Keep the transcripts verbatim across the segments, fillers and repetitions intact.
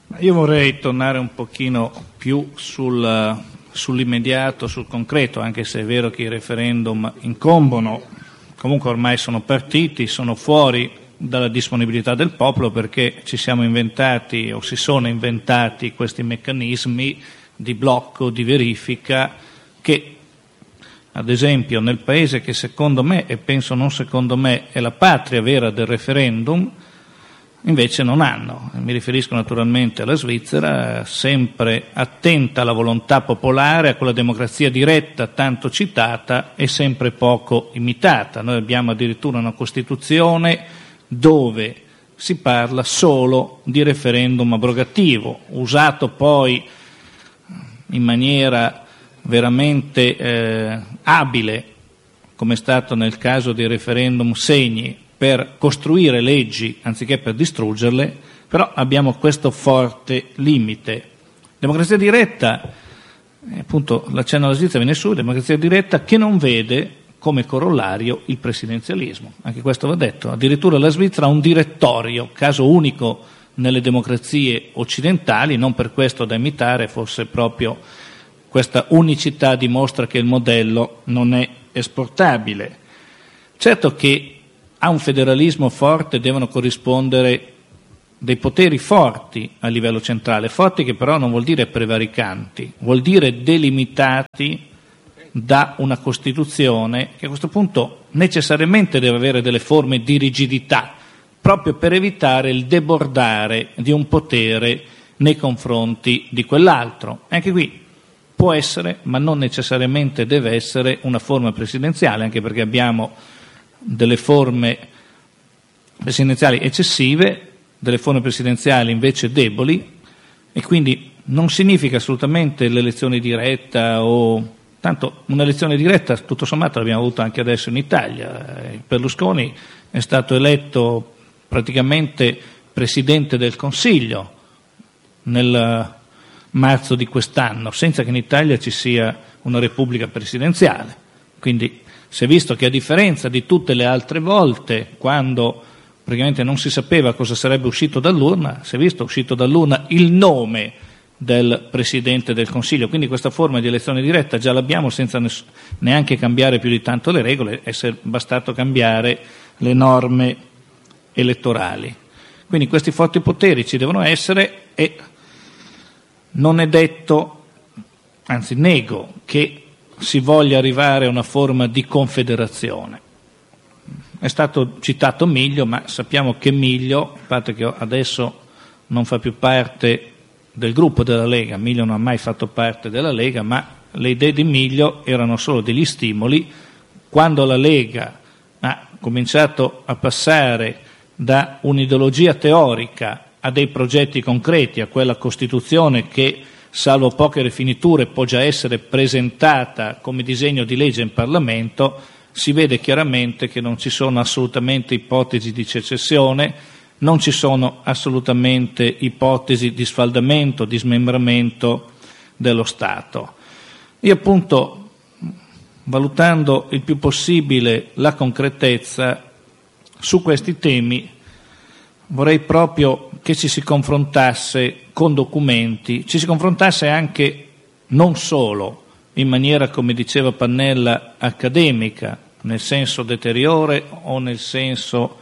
Io vorrei tornare un pochino più sul, sull'immediato, sul concreto, anche se è vero che i referendum incombono, comunque ormai sono partiti, sono fuori dalla disponibilità del popolo, perché ci siamo inventati o si sono inventati questi meccanismi di blocco, di verifica, che ad esempio nel paese che secondo me, e penso non secondo me, è la patria vera del referendum, invece non hanno. Mi riferisco naturalmente alla Svizzera, sempre attenta alla volontà popolare, a quella democrazia diretta tanto citata e sempre poco imitata. Noi abbiamo addirittura una Costituzione dove si parla solo di referendum abrogativo, usato poi in maniera veramente eh, abile, come è stato nel caso dei referendum segni, per costruire leggi anziché per distruggerle, però abbiamo questo forte limite. Democrazia diretta, appunto l'accenno alla Svizzera viene su, democrazia diretta che non vede come corollario il presidenzialismo. Anche questo va detto. Addirittura la Svizzera ha un direttorio, caso unico nelle democrazie occidentali, non per questo da imitare, forse proprio questa unicità dimostra che il modello non è esportabile. Certo che a un federalismo forte devono corrispondere dei poteri forti a livello centrale, forti che però non vuol dire prevaricanti, vuol dire delimitati da una Costituzione che a questo punto necessariamente deve avere delle forme di rigidità, proprio per evitare il debordare di un potere nei confronti di quell'altro. Anche qui può essere, ma non necessariamente deve essere, una forma presidenziale, anche perché abbiamo delle forme presidenziali eccessive, delle forme presidenziali invece deboli, e quindi non significa assolutamente l'elezione diretta o tanto un'elezione diretta tutto sommato l'abbiamo avuta anche adesso in Italia. Berlusconi è stato eletto praticamente Presidente del Consiglio nel marzo di quest'anno, senza che in Italia ci sia una repubblica presidenziale. Quindi si è visto che, a differenza di tutte le altre volte, quando praticamente non si sapeva cosa sarebbe uscito dall'urna, si è visto uscito dall'urna il nome del Presidente del Consiglio. Quindi questa forma di elezione diretta già l'abbiamo senza ness- neanche cambiare più di tanto le regole, è bastato cambiare le norme elettorali. Quindi questi forti poteri ci devono essere, e non è detto, anzi nego, che si voglia arrivare a una forma di confederazione. È stato citato Miglio, ma sappiamo che Miglio, a parte che adesso non fa più parte del gruppo della Lega, Miglio non ha mai fatto parte della Lega, ma le idee di Miglio erano solo degli stimoli. Quando la Lega ha cominciato a passare da un'ideologia teorica a dei progetti concreti, a quella Costituzione che, salvo poche rifiniture, può già essere presentata come disegno di legge in Parlamento, si vede chiaramente che non ci sono assolutamente ipotesi di secessione, non ci sono assolutamente ipotesi di sfaldamento, di smembramento dello Stato. Io appunto, valutando il più possibile la concretezza su questi temi, vorrei proprio che ci si confrontasse con documenti, ci si confrontasse anche non solo in maniera, come diceva Pannella, accademica, nel senso deteriore o nel senso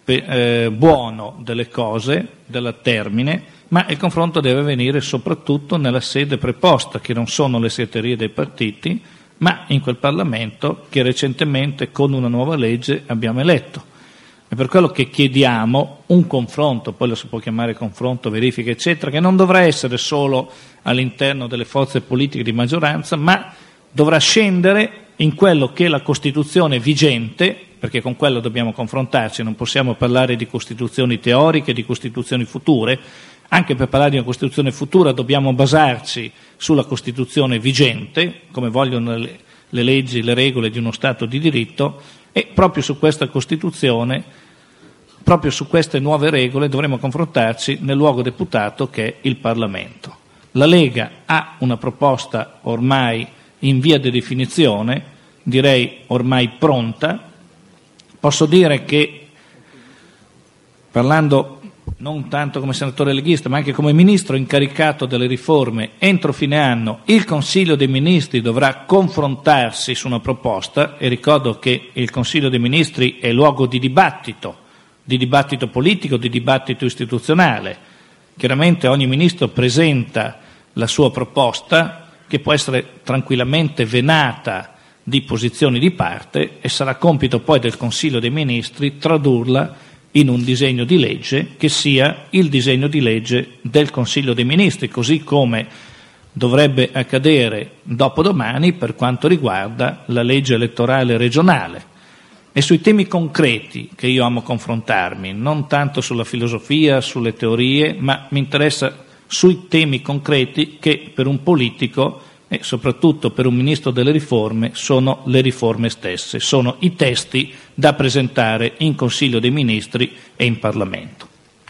eh, buono delle cose, del termine, ma il confronto deve avvenire soprattutto nella sede preposta, che non sono le segreterie dei partiti, ma in quel Parlamento che recentemente con una nuova legge abbiamo eletto. È per quello che chiediamo un confronto, poi lo si può chiamare confronto, verifica, eccetera, che non dovrà essere solo all'interno delle forze politiche di maggioranza, ma dovrà scendere in quello che è la Costituzione vigente, perché con quello dobbiamo confrontarci, non possiamo parlare di Costituzioni teoriche, di Costituzioni future. Anche per parlare di una Costituzione futura dobbiamo basarci sulla Costituzione vigente, come vogliono le, le leggi, le regole di uno Stato di diritto, e proprio su questa Costituzione, proprio su queste nuove regole dovremo confrontarci nel luogo deputato che è il Parlamento. La Lega ha una proposta ormai in via di definizione, direi ormai pronta. Posso dire che, parlando non tanto come senatore leghista, ma anche come ministro incaricato delle riforme, entro fine anno il Consiglio dei Ministri dovrà confrontarsi su una proposta, e ricordo che il Consiglio dei Ministri è luogo di dibattito, di dibattito politico, di dibattito istituzionale. Chiaramente ogni ministro presenta la sua proposta, che può essere tranquillamente venata di posizioni di parte, e sarà compito poi del Consiglio dei Ministri tradurla in un disegno di legge che sia il disegno di legge del Consiglio dei Ministri, così come dovrebbe accadere dopodomani per quanto riguarda la legge elettorale regionale. E sui temi concreti che io amo confrontarmi, non tanto sulla filosofia, sulle teorie, ma mi interessa sui temi concreti che per un politico e soprattutto per un ministro delle riforme sono le riforme stesse, sono i testi da presentare in Consiglio dei Ministri e in Parlamento.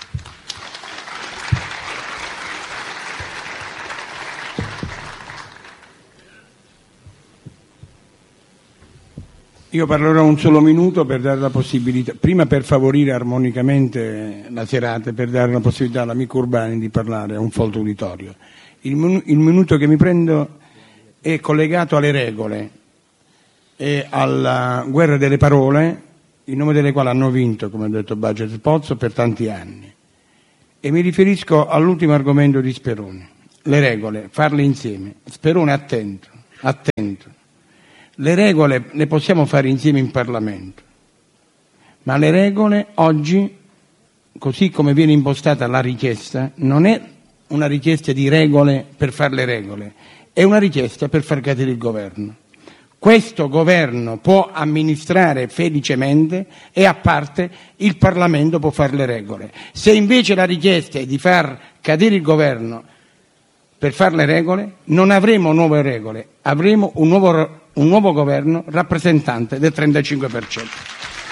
Io parlerò un solo minuto per dare la possibilità, prima per favorire armonicamente la serata, per dare la possibilità all'amico Urbani di parlare a un folto uditorio. Il, minu- il minuto che mi prendo è collegato alle regole e alla guerra delle parole, in nome delle quali hanno vinto, come ha detto Baget Pozzo, per tanti anni. E mi riferisco all'ultimo argomento di Speroni, le regole, farle insieme. Speroni, attento, attento. Le regole le possiamo fare insieme in Parlamento, ma le regole oggi, così come viene impostata la richiesta, non è una richiesta di regole per fare le regole, è una richiesta per far cadere il governo. Questo governo può amministrare felicemente e a parte il Parlamento può fare le regole. Se invece la richiesta è di far cadere il governo per fare le regole, non avremo nuove regole, avremo un nuovo, un nuovo governo rappresentante del trentacinque per cento.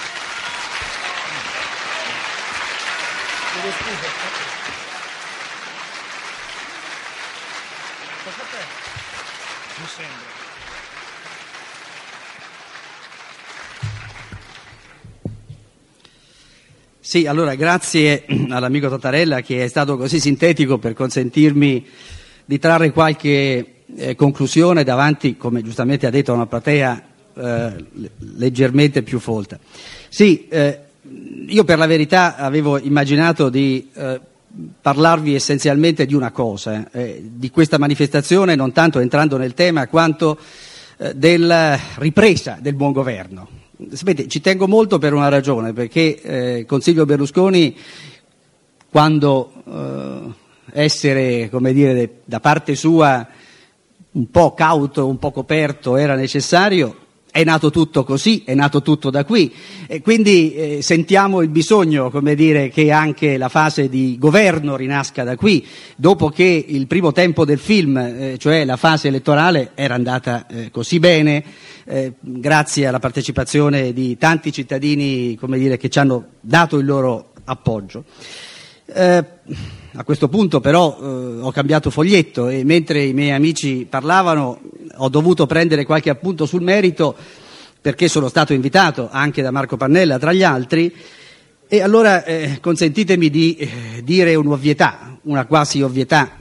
Sì, allora grazie all'amico Tatarella che è stato così sintetico per consentirmi di trarre qualche eh, conclusione davanti, come giustamente ha detto, a una platea eh, leggermente più folta. Sì, eh, io per la verità avevo immaginato di eh, parlarvi essenzialmente di una cosa, eh, di questa manifestazione, non tanto entrando nel tema quanto eh, della ripresa del buon governo. Sapete, ci tengo molto per una ragione, perché eh, Consiglio Berlusconi, quando eh, essere, come dire, da parte sua un po' cauto, un po' coperto era necessario, è nato tutto così, è nato tutto da qui, e quindi eh, sentiamo il bisogno, come dire, che anche la fase di governo rinasca da qui, dopo che il primo tempo del film, eh, cioè la fase elettorale, era andata eh, così bene, eh, grazie alla partecipazione di tanti cittadini, come dire, che ci hanno dato il loro appoggio. Eh, a questo punto però eh, ho cambiato foglietto e mentre i miei amici parlavano ho dovuto prendere qualche appunto sul merito, perché sono stato invitato anche da Marco Pannella tra gli altri, e allora eh, consentitemi di eh, dire un'ovvietà, una quasi ovvietà.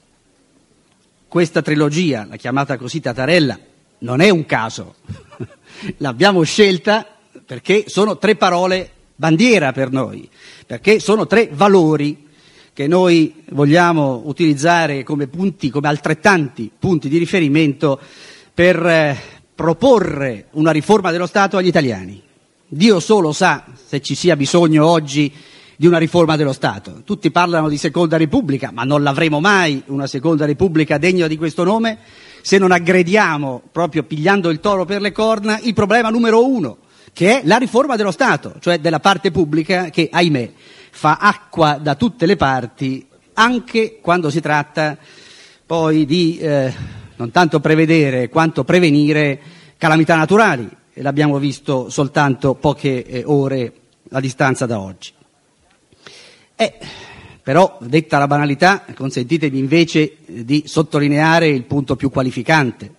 Questa trilogia, la chiamata così Tatarella, non è un caso, l'abbiamo scelta perché sono tre parole bandiera per noi, perché sono tre valori che noi vogliamo utilizzare come punti, come altrettanti punti di riferimento per eh, proporre una riforma dello Stato agli italiani. Dio solo sa se ci sia bisogno oggi di una riforma dello Stato. Tutti parlano di seconda repubblica, ma non l'avremo mai una seconda repubblica degna di questo nome se non aggrediamo, proprio pigliando il toro per le corna, il problema numero uno, che è la riforma dello Stato, cioè della parte pubblica che, ahimè, fa acqua da tutte le parti, anche quando si tratta poi di eh, non tanto prevedere quanto prevenire calamità naturali, e l'abbiamo visto soltanto poche eh, ore a distanza da oggi. Eh, però, detta la banalità, consentitemi invece di sottolineare il punto più qualificante.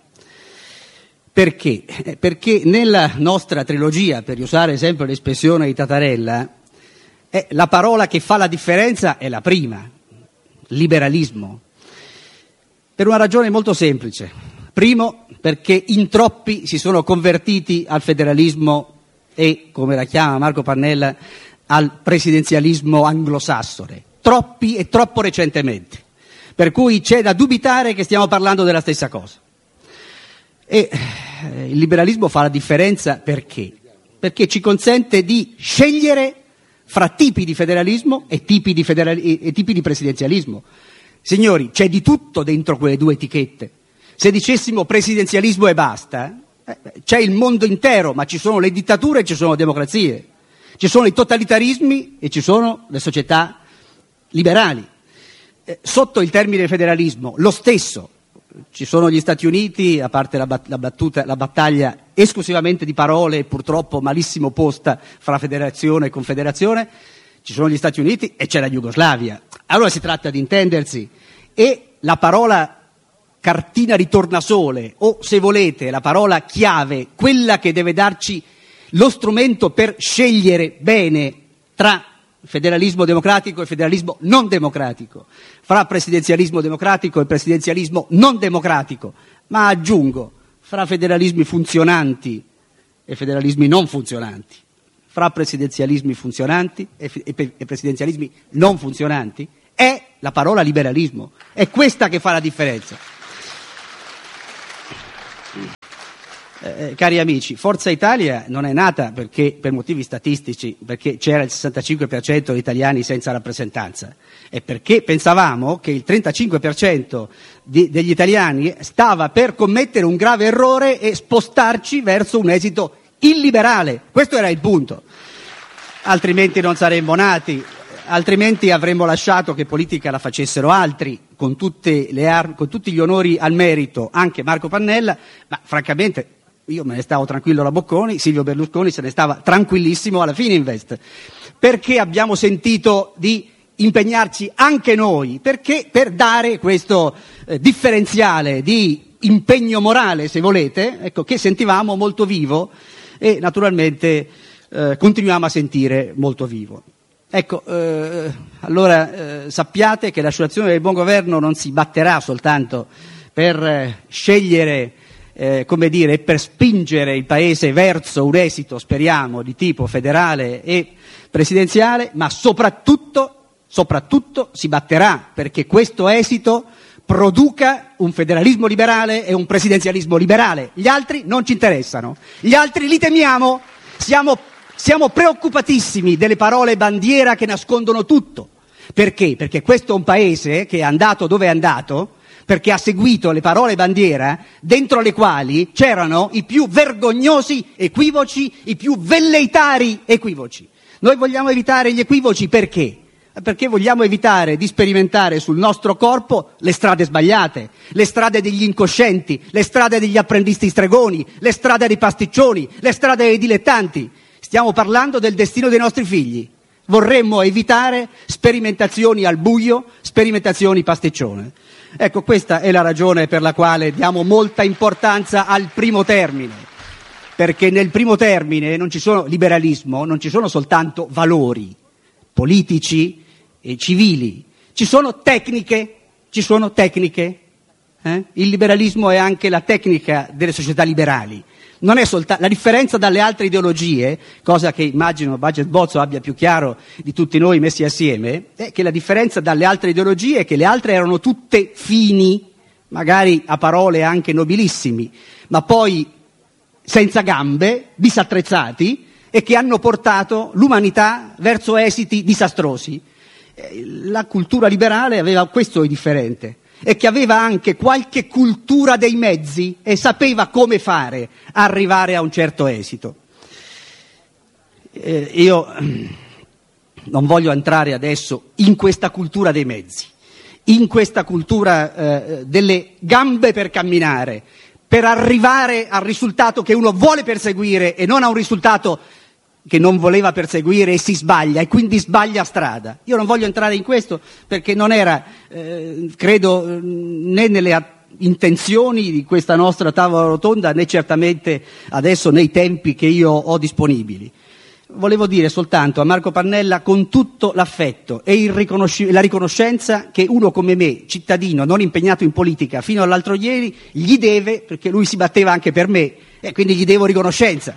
Perché? Perché nella nostra trilogia, per usare sempre l'espressione di Tatarella, Eh, la parola che fa la differenza è la prima, liberalismo, per una ragione molto semplice. Primo, perché in troppi si sono convertiti al federalismo e, come la chiama Marco Pannella, al presidenzialismo anglosassone. Troppi e troppo recentemente. Per cui c'è da dubitare che stiamo parlando della stessa cosa. E eh, il liberalismo fa la differenza perché? Perché ci consente di scegliere fra tipi di federalismo e tipi di, federali- e tipi di presidenzialismo. Signori, c'è di tutto dentro quelle due etichette. Se dicessimo presidenzialismo e basta, eh, c'è il mondo intero, ma ci sono le dittature e ci sono le democrazie, ci sono i totalitarismi e ci sono le società liberali. Eh, sotto il termine federalismo, lo stesso. Ci sono gli Stati Uniti, a parte la, bat- la, battuta, la battaglia esclusivamente di parole, purtroppo malissimo posta fra federazione e confederazione, ci sono gli Stati Uniti e c'è la Jugoslavia. Allora si tratta di intendersi, e la parola cartina di tornasole, o se volete la parola chiave, quella che deve darci lo strumento per scegliere bene tra federalismo democratico e federalismo non democratico, fra presidenzialismo democratico e presidenzialismo non democratico, ma aggiungo, fra federalismi funzionanti e federalismi non funzionanti, fra presidenzialismi funzionanti e, e, e presidenzialismi non funzionanti, è la parola liberalismo. È questa che fa la differenza. Eh, cari amici, Forza Italia non è nata perché, per motivi statistici, perché c'era il sessantacinque per cento di italiani senza rappresentanza, è perché pensavamo che il trentacinque per cento di, degli italiani stava per commettere un grave errore e spostarci verso un esito illiberale. Questo era il punto. Altrimenti non saremmo nati, altrimenti avremmo lasciato che politica la facessero altri, con, tutte le ar- con tutti gli onori al merito, anche Marco Pannella, ma francamente io me ne stavo tranquillo alla Bocconi, Silvio Berlusconi se ne stava tranquillissimo alla Fininvest. Perché abbiamo sentito di impegnarci anche noi? Perché per dare questo eh, differenziale di impegno morale, se volete, ecco, che sentivamo molto vivo e naturalmente eh, continuiamo a sentire molto vivo. Ecco, eh, allora eh, sappiate che l'associazione del buon governo non si batterà soltanto per eh, scegliere, eh, come dire, per spingere il Paese verso un esito, speriamo, di tipo federale e presidenziale, ma soprattutto, soprattutto si batterà perché questo esito produca un federalismo liberale e un presidenzialismo liberale. Gli altri non ci interessano, gli altri li temiamo, siamo Siamo preoccupatissimi delle parole bandiera che nascondono tutto. Perché? Perché questo è un paese che è andato dove è andato, perché ha seguito le parole bandiera, dentro le quali c'erano i più vergognosi equivoci, i più velleitari equivoci. Noi vogliamo evitare gli equivoci perché? Perché vogliamo evitare di sperimentare sul nostro corpo le strade sbagliate, le strade degli incoscienti, le strade degli apprendisti stregoni, le strade dei pasticcioni, le strade dei dilettanti. Stiamo parlando del destino dei nostri figli. Vorremmo evitare sperimentazioni al buio, sperimentazioni pasticcione. Ecco, questa è la ragione per la quale diamo molta importanza al primo termine. Perché nel primo termine non ci sono liberalismo, non ci sono soltanto valori politici e civili. Ci sono tecniche, ci sono tecniche. Eh? Il liberalismo è anche la tecnica delle società liberali. Non è soltanto la differenza dalle altre ideologie, cosa che immagino Baget Bozzo abbia più chiaro di tutti noi messi assieme, è che la differenza dalle altre ideologie è che le altre erano tutte fini, magari a parole anche nobilissimi, ma poi senza gambe, disattrezzati, e che hanno portato l'umanità verso esiti disastrosi. La cultura liberale aveva questo di differente, e che aveva anche qualche cultura dei mezzi e sapeva come fare arrivare a un certo esito. Eh, io non voglio entrare adesso in questa cultura dei mezzi, in questa cultura eh, delle gambe per camminare, per arrivare al risultato che uno vuole perseguire e non a un risultato che non voleva perseguire e si sbaglia e quindi sbaglia strada. Io non voglio entrare in questo perché non era, eh, credo, né nelle intenzioni di questa nostra tavola rotonda né certamente adesso nei tempi che io ho disponibili. volevo dire soltanto a Marco Pannella, con tutto l'affetto e il riconosci- la riconoscenza che uno come me, cittadino non impegnato in politica fino all'altro ieri, gli deve, perché lui si batteva anche per me e quindi gli devo riconoscenza.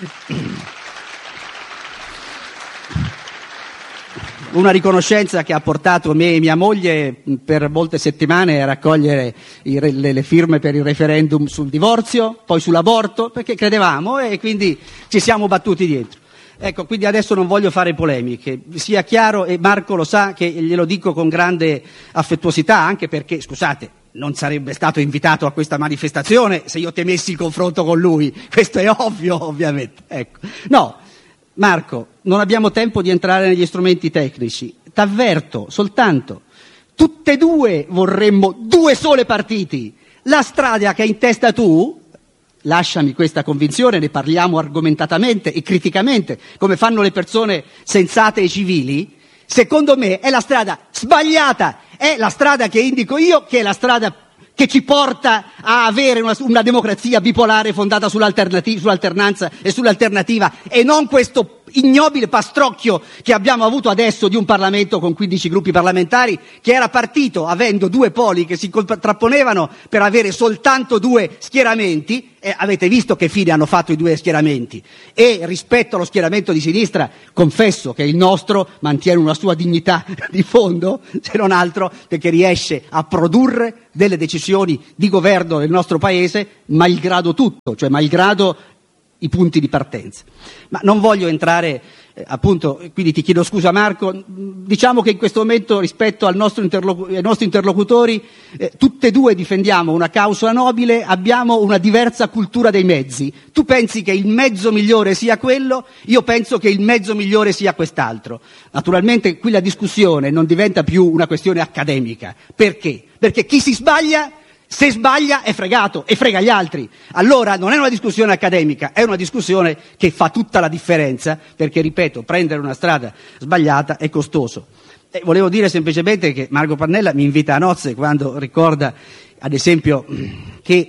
Una riconoscenza che ha portato me e mia moglie per molte settimane a raccogliere i, le, le firme per il referendum sul divorzio, poi sull'aborto, perché credevamo e quindi ci siamo battuti dietro. Ecco, quindi adesso non voglio fare polemiche, sia chiaro, e Marco lo sa che glielo dico con grande affettuosità, anche perché, scusate, non sarebbe stato invitato a questa manifestazione se io temessi il confronto con lui, questo è ovvio, ovviamente. Ecco. No, Marco, non abbiamo tempo di entrare negli strumenti tecnici, t'avverto soltanto, tutte e due vorremmo due sole partiti, la strada che hai in testa tu, lasciami questa convinzione, ne parliamo argomentatamente e criticamente, come fanno le persone sensate e civili, secondo me è la strada sbagliata, è la strada che indico io, che è la strada che ci porta a avere una, una democrazia bipolare fondata sull'alternanza e sull'alternativa, e non questo ignobile pastrocchio che abbiamo avuto adesso di un Parlamento con quindici gruppi parlamentari, che era partito avendo due poli che si contrapponevano per avere soltanto due schieramenti, e avete visto che fine hanno fatto i due schieramenti, e rispetto allo schieramento di sinistra confesso che il nostro mantiene una sua dignità di fondo, se non altro perché riesce a produrre delle decisioni di governo del nostro Paese malgrado tutto, cioè malgrado i punti di partenza. Ma non voglio entrare, eh, appunto, quindi ti chiedo scusa Marco, diciamo che in questo momento rispetto al nostro interlocu- ai nostri interlocutori, eh, tutte e due difendiamo una causa nobile, abbiamo una diversa cultura dei mezzi. Tu pensi che il mezzo migliore sia quello, io penso che il mezzo migliore sia quest'altro. Naturalmente qui la discussione non diventa più una questione accademica. Perché? Perché chi si sbaglia, se sbaglia è fregato e frega gli altri. Allora non è una discussione accademica, è una discussione che fa tutta la differenza, perché, ripeto, prendere una strada sbagliata è costoso. E volevo dire semplicemente che Marco Pannella mi invita a nozze quando ricorda, ad esempio, che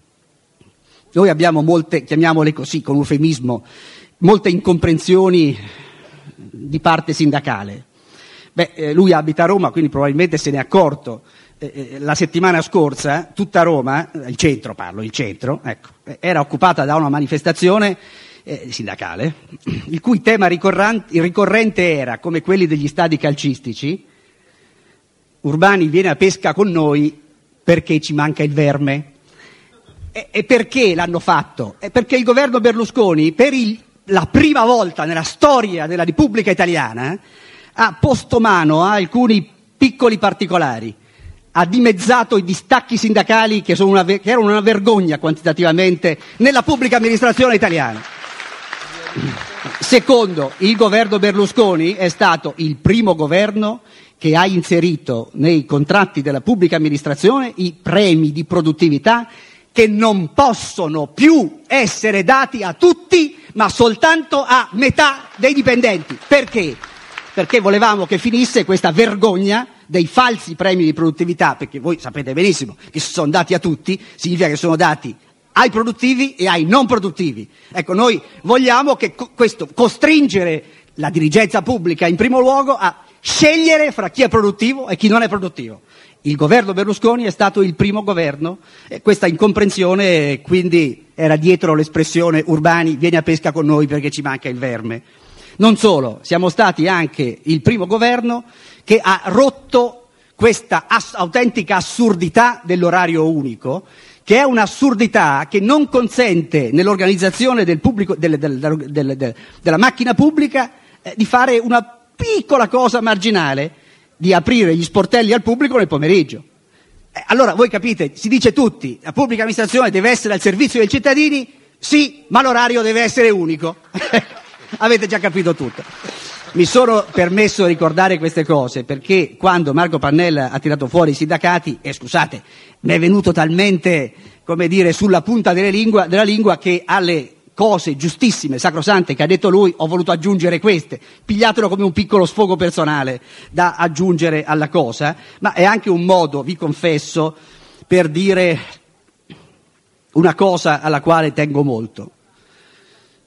noi abbiamo molte, chiamiamole così, con eufemismo, molte incomprensioni di parte sindacale. Beh, eh, lui abita a Roma, quindi probabilmente se ne è accorto. Eh, la settimana scorsa tutta Roma, il centro parlo, il centro, ecco, era occupata da una manifestazione eh, sindacale, il cui tema ricorrente era, come quelli degli stadi calcistici, Urbani viene a pesca con noi perché ci manca il verme. E, e perché l'hanno fatto? E perché il governo Berlusconi, per il, la prima volta nella storia della Repubblica Italiana, ha posto mano a alcuni piccoli particolari, ha dimezzato i distacchi sindacali che, sono una, che erano una vergogna quantitativamente nella pubblica amministrazione italiana. Secondo, il governo Berlusconi è stato il primo governo che ha inserito nei contratti della pubblica amministrazione i premi di produttività che non possono più essere dati a tutti, ma soltanto a metà dei dipendenti. Perché? Perché volevamo che finisse questa vergogna dei falsi premi di produttività, perché voi sapete benissimo che se sono dati a tutti significa che sono dati ai produttivi e ai non produttivi. Ecco, noi vogliamo che co- questo costringere la dirigenza pubblica in primo luogo a scegliere fra chi è produttivo e chi non è produttivo. Il governo Berlusconi è stato il primo governo, e questa incomprensione quindi era dietro l'espressione Urbani vieni a pesca con noi perché ci manca il verme. Non solo, siamo stati anche il primo governo che ha rotto questa ass- autentica assurdità dell'orario unico, che è un'assurdità che non consente nell'organizzazione del pubblico, del, del, del, del, della macchina pubblica eh, di fare una piccola cosa marginale, di aprire gli sportelli al pubblico nel pomeriggio. Eh, allora voi capite, si dice tutti, la pubblica amministrazione deve essere al servizio dei cittadini, sì, ma l'orario deve essere unico. Avete già capito tutto. Mi sono permesso di ricordare queste cose perché quando Marco Pannella ha tirato fuori i sindacati, e scusate, mi è venuto talmente, come dire, sulla punta delle lingua, della lingua che alle cose giustissime, sacrosante che ha detto lui ho voluto aggiungere queste. Pigliatelo come un piccolo sfogo personale da aggiungere alla cosa, ma è anche un modo, vi confesso, per dire una cosa alla quale tengo molto.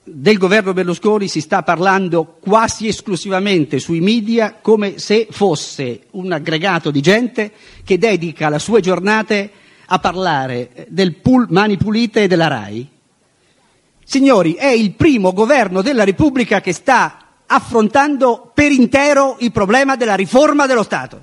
del governo Berlusconi si sta parlando quasi esclusivamente sui media come se fosse un aggregato di gente che dedica le sue giornate a parlare del pool Mani Pulite e della RAI. Signori, è il primo governo della Repubblica che sta affrontando per intero il problema della riforma dello Stato.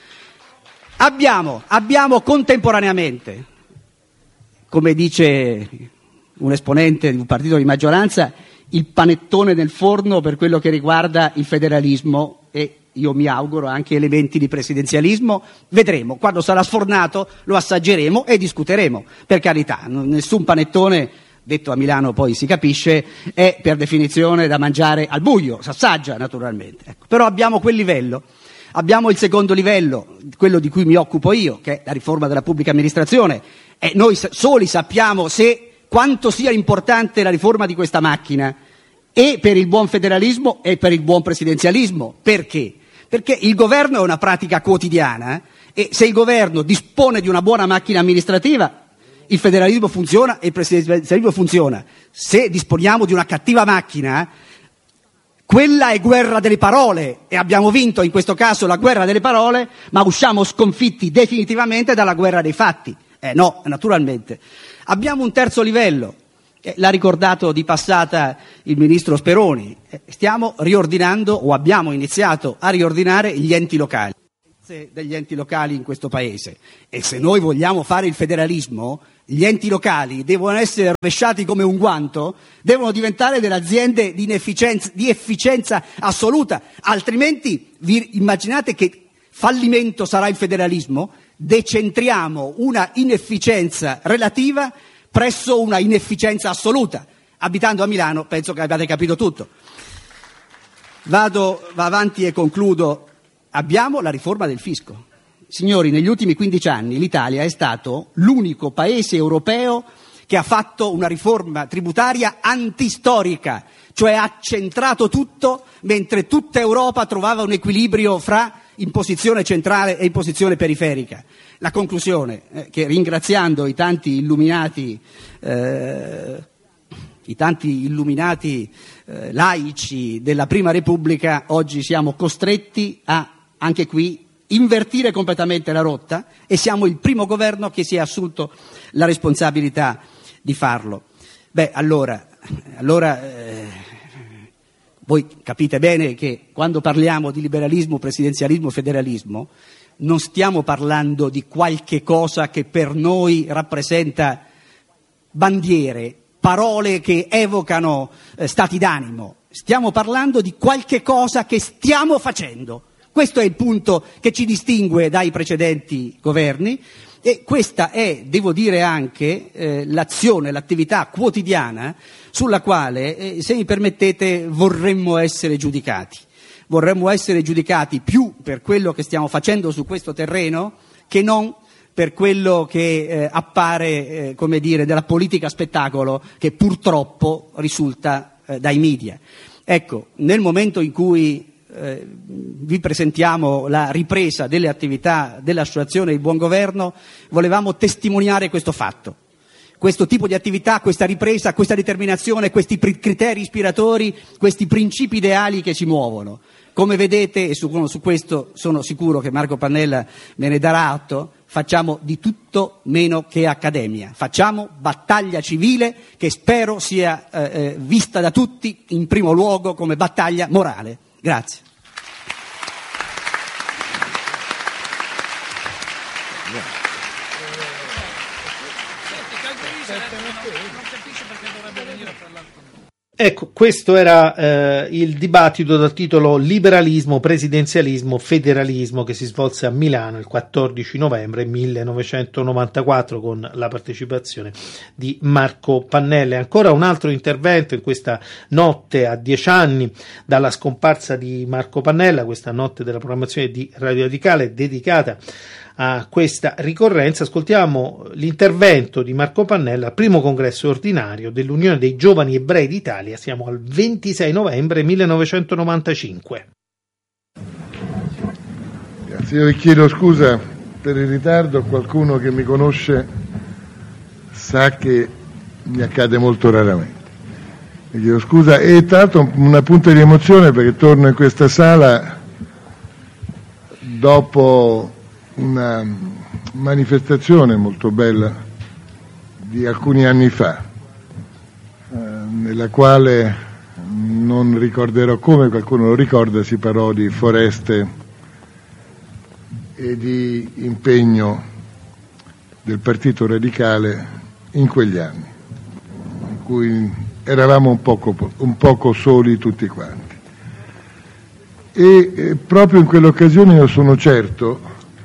Abbiamo, abbiamo contemporaneamente, come dice un esponente di un partito di maggioranza, il panettone nel forno per quello che riguarda il federalismo e io mi auguro anche elementi di presidenzialismo. Vedremo, quando sarà sfornato lo assaggeremo e discuteremo, per carità, nessun panettone, detto a Milano poi si capisce, è per definizione da mangiare al buio, si assaggia naturalmente, ecco. Però abbiamo quel livello. Abbiamo il secondo livello, quello di cui mi occupo io, che è la riforma della pubblica amministrazione, e noi soli sappiamo se quanto sia importante la riforma di questa macchina e per il buon federalismo e per il buon presidenzialismo. Perché? Perché il governo è una pratica quotidiana e se il governo dispone di una buona macchina amministrativa, il federalismo funziona e il presidenzialismo funziona. Se disponiamo di una cattiva macchina, quella è guerra delle parole e abbiamo vinto in questo caso la guerra delle parole, ma usciamo sconfitti definitivamente dalla guerra dei fatti. Eh no, naturalmente. Abbiamo un terzo livello, eh, l'ha ricordato di passata il ministro Speroni, eh, stiamo riordinando o abbiamo iniziato a riordinare gli enti locali, degli enti locali in questo paese, e se noi vogliamo fare il federalismo, gli enti locali devono essere rovesciati come un guanto, devono diventare delle aziende di inefficienza, di efficienza assoluta, altrimenti vi immaginate che fallimento sarà il federalismo? Decentriamo una inefficienza relativa presso una inefficienza assoluta. Abitando a Milano penso che abbiate capito tutto. Vado va avanti e concludo. Abbiamo la riforma del fisco. Signori, negli ultimi quindici anni l'Italia è stato l'unico paese europeo che ha fatto una riforma tributaria antistorica, cioè ha centrato tutto mentre tutta Europa trovava un equilibrio fra imposizione centrale e imposizione periferica. La conclusione, eh, che ringraziando i tanti illuminati, eh, i tanti illuminati eh, laici della Prima Repubblica, oggi siamo costretti a, anche qui, invertire completamente la rotta e siamo il primo governo che si è assunto la responsabilità di farlo. Beh, allora, allora eh, voi capite bene che quando parliamo di liberalismo, presidenzialismo, federalismo, non stiamo parlando di qualche cosa che per noi rappresenta bandiere, parole che evocano eh, stati d'animo. Stiamo parlando di qualche cosa che stiamo facendo. Questo è il punto che ci distingue dai precedenti governi e questa è, devo dire, anche eh, l'azione, l'attività quotidiana sulla quale, eh, se mi permettete, vorremmo essere giudicati. Vorremmo essere giudicati più per quello che stiamo facendo su questo terreno che non per quello che eh, appare, eh, come dire, della politica spettacolo che purtroppo risulta eh, dai media. Ecco, nel momento in cui eh, vi presentiamo la ripresa delle attività dell'Associazione Il Buon Governo, volevamo testimoniare questo fatto. Questo tipo di attività, questa ripresa, questa determinazione, questi criteri ispiratori, questi principi ideali che ci muovono. Come vedete, e su, su questo sono sicuro che Marco Pannella me ne darà atto, facciamo di tutto meno che accademia. Facciamo battaglia civile che spero sia eh, vista da tutti in primo luogo come battaglia morale. Grazie. Ecco, questo era eh, il dibattito dal titolo Liberalismo, presidenzialismo, federalismo che si svolse a Milano il quattordici novembre millenovecentonovantaquattro con la partecipazione di Marco Pannella. E ancora un altro intervento in questa notte a dieci anni dalla scomparsa di Marco Pannella, questa notte della programmazione di Radio Radicale dedicata a questa ricorrenza. Ascoltiamo l'intervento di Marco Pannella al primo congresso ordinario dell'Unione dei Giovani Ebrei d'Italia. Siamo al ventisei novembre millenovecentonovantacinque. Grazie, io vi chiedo scusa per il ritardo, qualcuno che mi conosce sa che mi accade molto raramente. Mi chiedo scusa, e tra l'altro una punta di emozione perché torno in questa sala dopo una manifestazione molto bella di alcuni anni fa, eh, nella quale non ricorderò come, qualcuno lo ricorda, si parlò di foreste e di impegno del Partito Radicale in quegli anni, in cui eravamo un poco, un poco soli tutti quanti. E eh, proprio in quell'occasione io sono certo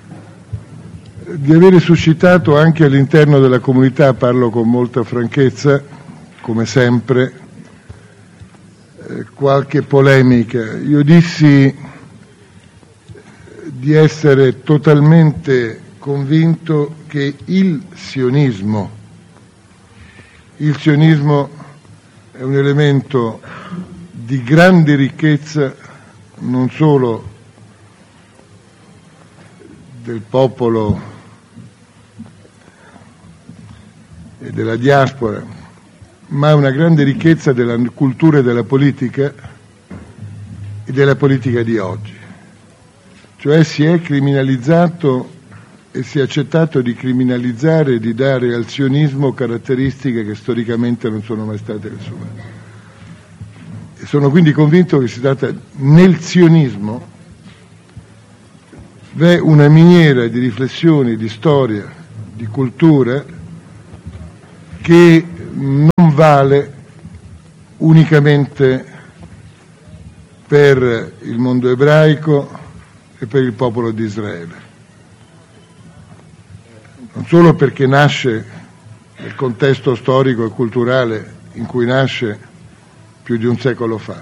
di avere suscitato anche all'interno della comunità, parlo con molta franchezza, come sempre, eh, qualche polemica. Io dissi di essere totalmente convinto che il sionismo, il sionismo è un elemento di grande ricchezza non solo del popolo e della diaspora, ma è una grande ricchezza della cultura e della politica e della politica di oggi. Cioè si è criminalizzato e si è accettato di criminalizzare e di dare al sionismo caratteristiche che storicamente non sono mai state le sue. E sono quindi convinto che si tratta, nel sionismo v'è una miniera di riflessioni, di storia, di cultura che non vale unicamente per il mondo ebraico e per il popolo di Israele. Non solo perché nasce nel contesto storico e culturale in cui nasce più di un secolo fa,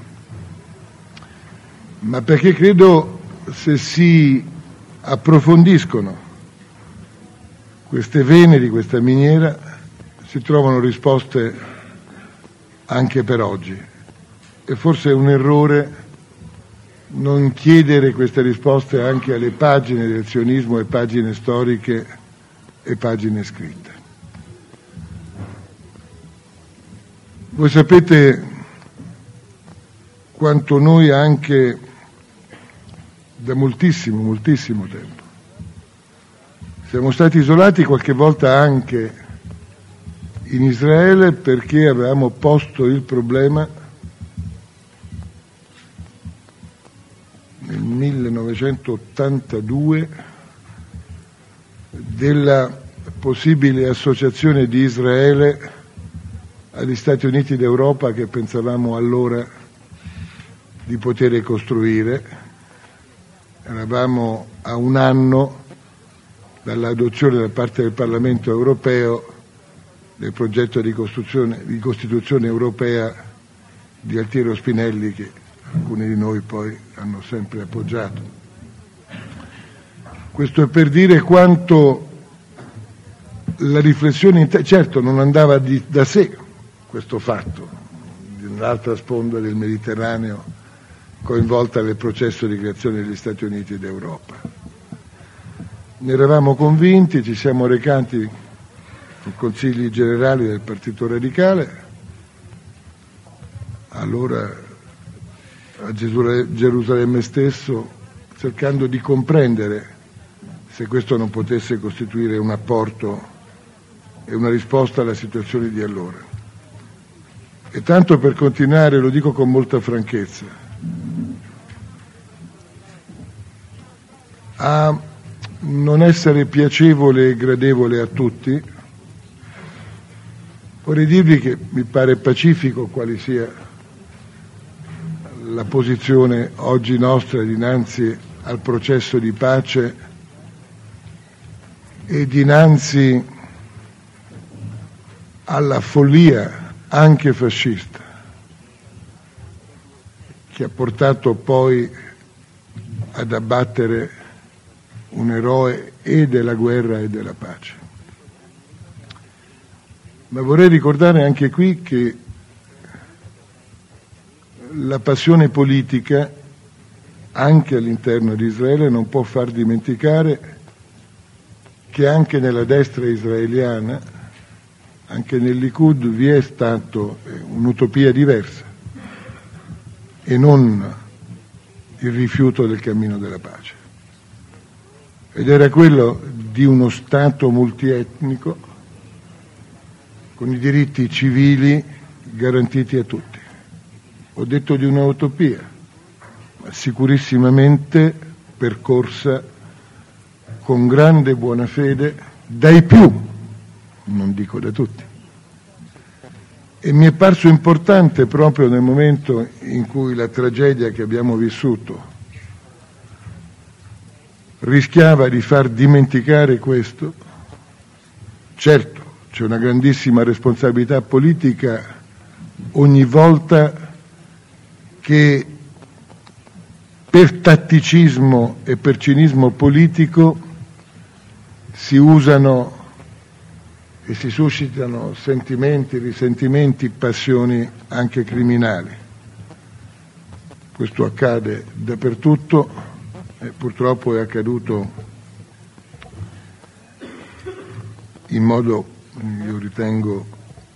ma perché credo se si approfondiscono queste vene di questa miniera si trovano risposte anche per oggi, e forse è un errore non chiedere queste risposte anche alle pagine del sionismo, e pagine storiche e pagine scritte. Voi sapete quanto noi anche da moltissimo, moltissimo tempo siamo stati isolati, qualche volta anche in Israele, perché avevamo posto il problema nel millenovecentottantadue della possibile associazione di Israele agli Stati Uniti d'Europa, che pensavamo allora di poter costruire. Eravamo a un anno dall'adozione da parte del Parlamento europeo del progetto di costruzione, di Costituzione europea di Altiero Spinelli, che alcuni di noi poi hanno sempre appoggiato. Questo è per dire quanto la riflessione, certo non andava di, da sé questo fatto, di un'altra sponda del Mediterraneo coinvolta nel processo di creazione degli Stati Uniti d'Europa. Ne eravamo convinti, ci siamo recati ai consigli generali del Partito Radicale, allora a Gerusalemme stesso, cercando di comprendere se questo non potesse costituire un apporto e una risposta alla situazione di allora. E tanto per continuare, lo dico con molta franchezza, a non essere piacevole e gradevole a tutti, vorrei dirvi che mi pare pacifico quale sia la posizione oggi nostra dinanzi al processo di pace e dinanzi alla follia anche fascista che ha portato poi ad abbattere un eroe e della guerra e della pace. Ma vorrei ricordare anche qui che la passione politica anche all'interno di Israele non può far dimenticare che anche nella destra israeliana anche nel Likud vi è stato un'utopia diversa e non il rifiuto del cammino della pace, ed era quello di uno Stato multietnico con i diritti civili garantiti a tutti. Ho detto di una utopia, ma sicurissimamente percorsa con grande buona fede dai più, non dico da tutti. E mi è parso importante proprio nel momento in cui la tragedia che abbiamo vissuto rischiava di far dimenticare questo. Certo, c'è una grandissima responsabilità politica ogni volta che per tatticismo e per cinismo politico si usano e si suscitano sentimenti, risentimenti, passioni anche criminali. Questo accade dappertutto e purtroppo è accaduto in modo, io ritengo,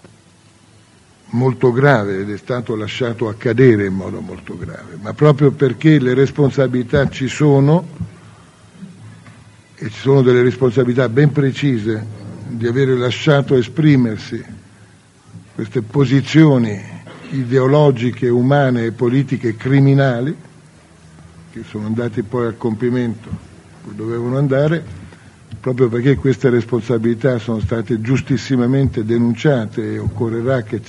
molto grave, ed è stato lasciato accadere in modo molto grave, ma proprio perché le responsabilità ci sono, e ci sono delle responsabilità ben precise di avere lasciato esprimersi queste posizioni ideologiche, umane e politiche criminali, che sono andati poi a compimento dove dovevano andare, proprio perché queste responsabilità sono state giustissimamente denunciate e occorrerà che